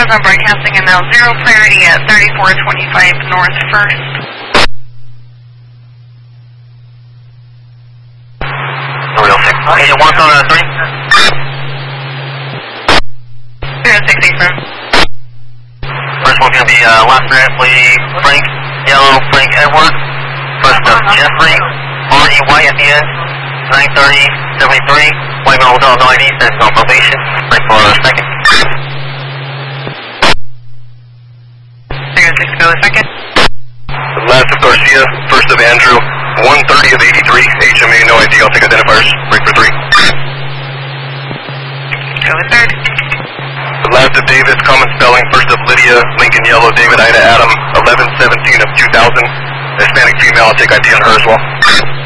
I'm broadcasting and now 0 priority at 3425 North 1st. Real 6. Agent 1 on 3. 068 firm. First one's going to be last Lee Frank, Yellow Frank Edward. First up Jeffrey, R-E-Y at the end. 930-73. White Mountain Hotel, no ID, stands on probation. Break for a second. 06 go a second. Last of Garcia, first of Andrew, 130 of 83, HMA, no ID, I'll take identifiers, break for 3. Go a third. Last of Davis, common spelling, first of Lydia, Lincoln Yellow, David Ida Adam, 1117 of 2000, Hispanic female, I'll take ID on her as well.